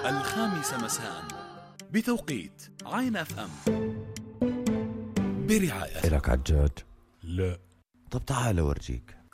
الخامسة مساء بتوقيت عين اف ام برعاية. إلك عجاج؟ لا. طب تعال أورجيك.